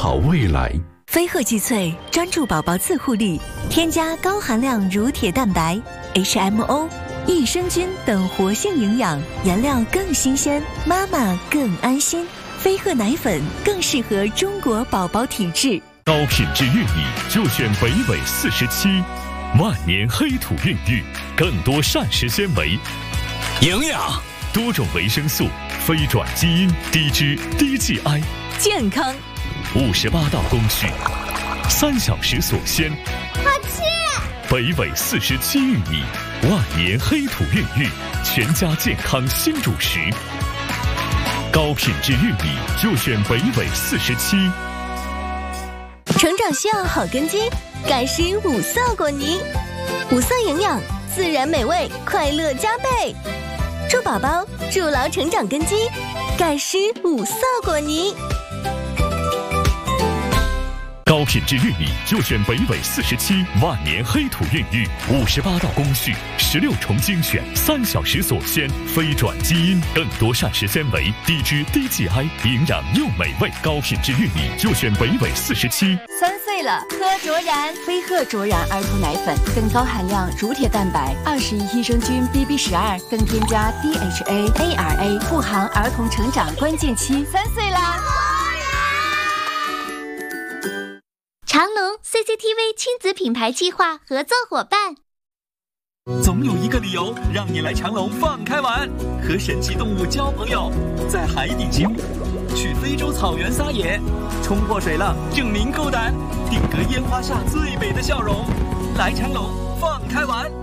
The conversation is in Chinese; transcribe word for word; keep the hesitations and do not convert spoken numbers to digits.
好未来。 飞鹤济萃专注宝宝自护力，添加高含量乳铁蛋白、H M O、益生菌等活性营养，颜料更新鲜，妈妈更安心。飞鹤奶粉更适合中国宝宝体质。 高品质玉米就选北纬四十七，万年黑土孕育，更多膳食纤维、 营养、 多种维生素、非转基因、低脂、低 G I， 健康。 五十八道工序，三小时锁鲜。 好吃！ 北纬四十七玉米，万年黑土孕育，全家健康新主食。高品质玉米就选北纬四十七。 成长需要好根基，改食五色果泥，五色营养，自然美味，快乐加倍。祝宝宝筑牢成长根基，改食五色果泥。 高品质玉米就选北纬四十七，万年黑土孕育，五十八道工序，十六重精选，三小时锁鲜，非转基因，更多膳食纤维，低脂低 G I， 营养又美味。高品质玉米就选北纬四十七。 三岁了，喝卓然，飞鹤卓然儿童奶粉，更高含量乳铁蛋白，二十亿益生菌 B B 十二，更添加 D H A A R A， 护航儿童成长关键期。三岁啦！ 长隆 C C T V 亲子品牌计划合作伙伴。 总有一个理由让你来长隆放开玩，和神奇动物交朋友，在海底骑虎，去非洲草原撒野，冲破水浪证明够胆，定格烟花下最美的笑容。来长隆放开玩。